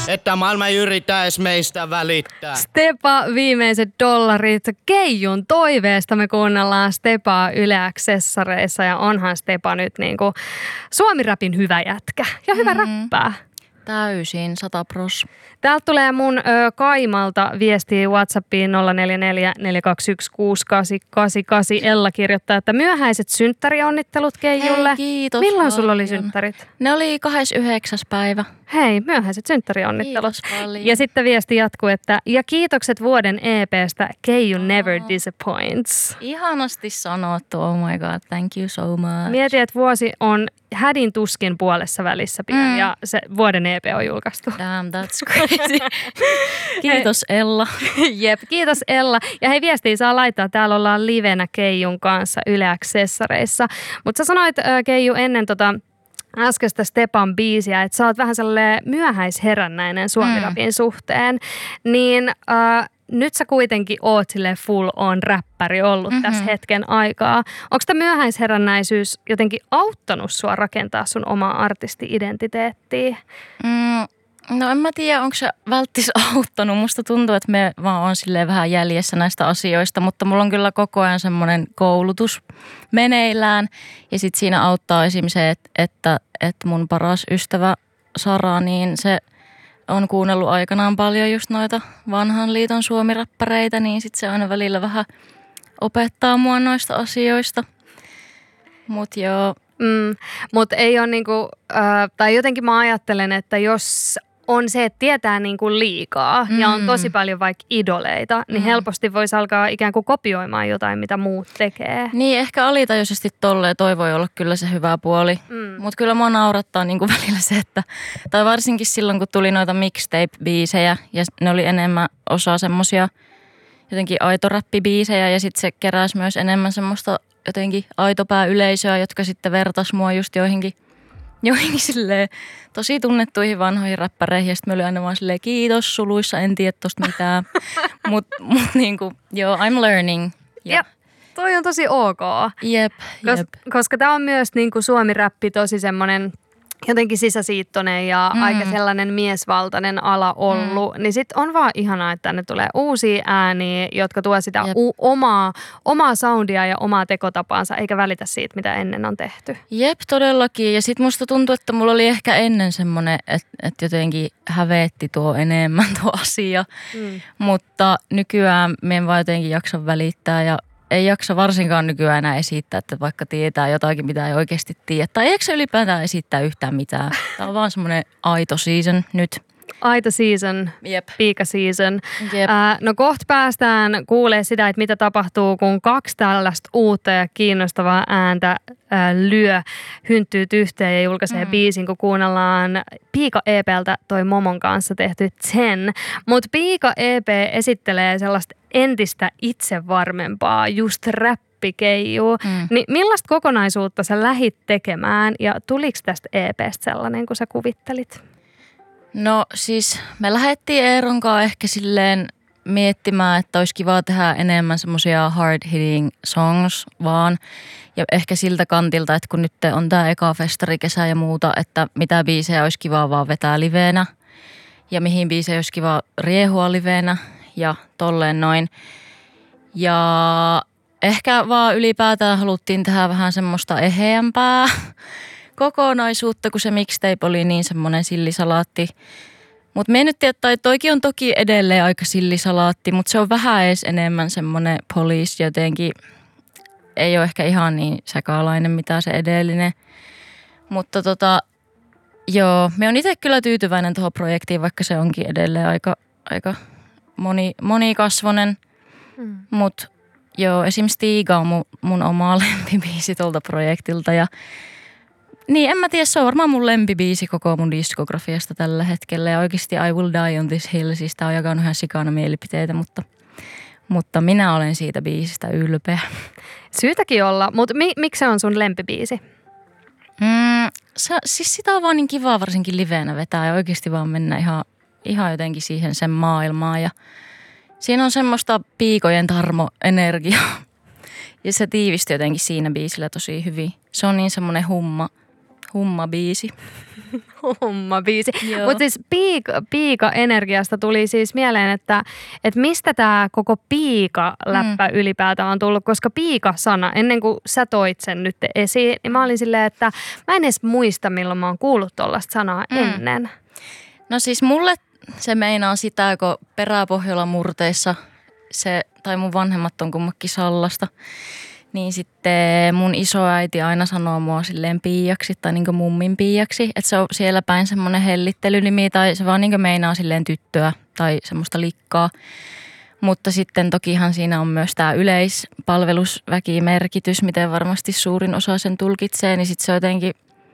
että maailma ei yrittäisi meistä välittää. Stepa viimeiset dollarit. Keijun toiveesta me kuunnellaan Stepaa Yle Accessareissa ja onhan Stepa nyt niinku Suomi-rapin hyvä jätkä ja hyvä räppää. Täysin, 100%. Täältä tulee mun Kaimalta viestiä WhatsAppiin 044 421 6888. Ella kirjoittaa, että myöhäiset synttärionnittelut Keijulle. Hei, kiitos. Milloin sulla oli synttärit? Ne oli 29. päivä. Hei, myöhäiset synttärionnittelut. Kiitos paljon. Ja sitten viesti jatkuu, että ja kiitokset vuoden EP:stä Keiju Never Disappoints. Ihanasti sanottu, oh my god, thank you so much. Mietin, että vuosi on hädin tuskin puolessa välissä pian ja se vuoden EP on julkaistu. Damn, that's crazy. Kiitos Ella. Jep, kiitos Ella. Ja hei, viestiä saa laittaa. Täällä ollaan livenä Keijun kanssa Yle Accessareissa. Mutta sä sanoit Keiju ennen äskeistä Stepan biisiä, että sä oot vähän sellainen myöhäisherännäinen suomirapin suhteen. Niin nyt sä kuitenkin oot silleen full on räppäri ollut tässä hetken aikaa. Onko tämä myöhäisherännäisyys jotenkin auttanut sua rakentaa sun omaa artisti-identiteettiä? No en mä tiedä, onko se välttis auttanut. Musta tuntuu, että me vaan on silleen vähän jäljessä näistä asioista, mutta mulla on kyllä koko ajan semmoinen koulutus meneillään. Ja sit siinä auttaa esimerkiksi se, että mun paras ystävä Sara, niin se on kuunnellut aikanaan paljon just noita vanhan liiton suomiräppäreitä, niin sit se aina välillä vähän opettaa mua noista asioista. Mut joo. Mutta ei ole niinku, tai jotenkin mä ajattelen, että jos on se, että tietää niinku liikaa ja on tosi paljon vaikka idoleita, niin helposti voisi alkaa ikään kuin kopioimaan jotain, mitä muut tekee. Niin, ehkä alitajuisesti tolleen toi voi olla kyllä se hyvä puoli. Mutta kyllä mua naurattaa niinku välillä se, että, tai varsinkin silloin kun tuli noita mixtape-biisejä ja ne oli enemmän osa semmosia jotenkin aitoräppibiisejä ja sitten se keräsi myös enemmän semmoista jotenkin aitopää-yleisöä, jotka sitten vertas mua just joihinkin silleen tosi tunnettuihin vanhoihin räppäreihin. Ja sitten mä olin aina vaan silleen kiitos suluissa, en tiedä tosta mitään. Mut niinku, joo, I'm learning. Ja toi on tosi ok. Jep. Koska tää on myös niinku suomi-räppi tosi semmonen jotenkin sisäsiittoinen ja aika sellainen miesvaltainen ala ollut, niin sit on vaan ihanaa, että tänne tulee uusia ääniä, jotka tuo sitä omaa soundia ja omaa tekotapaansa, eikä välitä siitä, mitä ennen on tehty. Jep, todellakin. Ja sit musta tuntuu, että mulla oli ehkä ennen semmonen, että jotenkin hävetti tuo enemmän tuo asia. Mutta nykyään me en vaan jotenkin jaksa välittää ja ei jaksa varsinkaan nykyään enää esittää, että vaikka tietää jotakin, mitä ei oikeasti tiedä. Tai eikö se ylipäätään esittää yhtään mitään. Tämä on vaan semmoinen aito season nyt. Aito season, piika season. Jep. No kohta päästään kuulee sitä, että mitä tapahtuu, kun 2 tällaista uutta ja kiinnostavaa ääntä hynttyy yhteen ja julkaisee biisin, kun kuunnellaan Piika EP:ltä toi Momon kanssa tehty 10. Mutta Piika EP esittelee sellaista entistä itsevarmempaa, just räppikeijua. Niin millaista kokonaisuutta sä lähit tekemään ja tuliko tästä EP:stä sellainen, kun sä kuvittelit? No siis me lähdettiin Eeron kanssa ehkä silleen miettimään, että olisi kiva tehdä enemmän semmoisia hard-hitting songs vaan. Ja ehkä siltä kantilta, että kun nyt on tää eka festarikesä ja muuta, että mitä biisejä olisi kiva vaan vetää liveenä. Ja mihin biisejä olisi kiva riehua liveenä ja tolleen noin. Ja ehkä vaan ylipäätään haluttiin tehdä vähän semmoista eheämpää kokonaisuutta, kun se mixtape oli niin semmoinen sillisalaatti. Mutta me nyt tiedä, tai toikin on toki edelleen aika sillisalaatti, mutta se on vähän edes enemmän semmoinen police jotenkin. Ei ole ehkä ihan niin sekalainen, mitä se edellinen. Mutta joo, me on itse kyllä tyytyväinen tuohon projektiin, vaikka se onkin edelleen aika monikasvonen. Mutta joo, esimerkiksi Stiga on mun oma lempibiisi tuolta projektilta ja niin, en mä tiedä, se on varmaan mun lempibiisi koko mun diskografiasta tällä hetkellä. Ja oikeasti I Will Die on This Hill, siis tää on jakanut ihan sikana mielipiteitä, mutta minä olen siitä biisistä ylpeä. Syytäkin olla, mutta miksi se on sun lempibiisi? Siis sitä on vaan niin kivaa varsinkin liveenä vetää ja oikeasti vaan mennä ihan jotenkin siihen sen maailmaan. Ja siinä on semmoista piikojen tarmo-energiaa ja se tiivistyy jotenkin siinä biisillä tosi hyvin. Se on niin semmoinen humma biisi. homma biisi. Joo. Mutta siis piika-energiasta tuli siis mieleen, että mistä tämä koko piika-läppä ylipäätään on tullut, koska piika-sana, ennen kuin sä toit sen nyt esiin, niin mä olin silleen, että mä en edes muista, milloin mä oon kuullut tollaista sanaa ennen. No siis mulle se meinaa sitä, kun Peräpohjolan murteissa tai mun vanhemmat on kummakin Sallasta, niin sitten mun isoäiti aina sanoo mua silleen piiaksi tai niin kuin mummin piiaksi. Että se on siellä päin semmoinen hellittelynimi tai se vaan niin kuin meinaa silleen tyttöä tai semmoista likkaa. Mutta sitten tokihan siinä on myös tämä yleispalvelusväkimerkitys, miten varmasti suurin osa sen tulkitsee, niin sitten se on jotenkin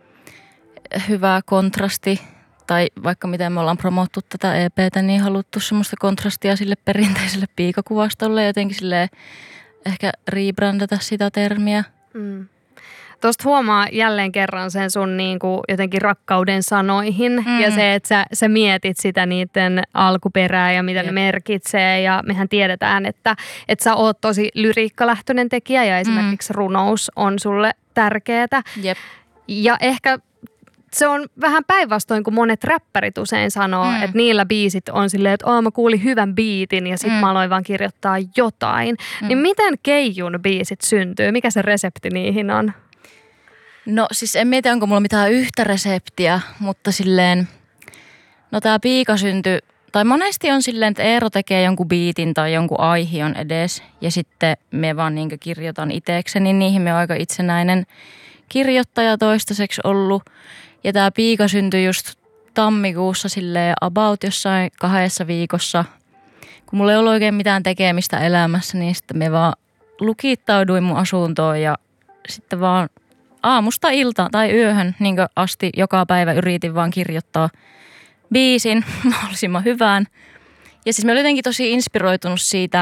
hyvä kontrasti. Tai vaikka miten me ollaan promottu tätä EPtä, niin haluttu semmoista kontrastia sille perinteiselle piikakuvastolle ja jotenkin silleen ehkä rebrandata sitä termiä. Tuosta huomaa jälleen kerran sen sun niinku jotenkin rakkauden sanoihin ja se, että sä mietit sitä niiden alkuperää ja mitä ne merkitsee. Ja mehän tiedetään, että sä oot tosi lyriikkalähtöinen tekijä ja esimerkiksi runous on sulle tärkeetä. Jep. Ja ehkä se on vähän päinvastoin kuin monet räppärit usein sanoo, että niillä biisit on silleen, että mä kuulin hyvän biitin ja sitten mä aloin vaan kirjoittaa jotain. Niin miten Keijun biisit syntyy? Mikä se resepti niihin on? No siis en mieti, onko mulla mitään yhtä reseptiä, mutta silleen, no tää piika syntyy, tai monesti on silleen, että Eero tekee jonkun biitin tai jonkun aihion edes ja sitten me vaan niinkö kirjoitan itekseni, niihin me on aika itsenäinen kirjoittaja toistaiseksi ollut. Ja tää piika syntyi just tammikuussa silleen about jossain 2 viikossa. Kun mulla ei ollut oikein mitään tekemistä elämässä, niin sitten me vaan lukittauduin mun asuntoon ja sitten vaan aamusta iltaan tai yöhön niin asti joka päivä yritin vaan kirjoittaa biisin mahdollisimman hyvään. Ja siis mä olin jotenkin tosi inspiroitunut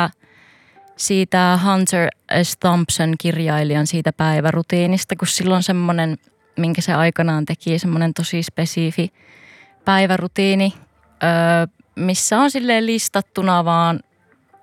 siitä Hunter S. Thompson kirjailijan siitä päivärutiinista, kun silloin semmoinen, minkä se aikanaan teki, semmoinen tosi spesifi päivärutiini, missä on silleen listattuna vaan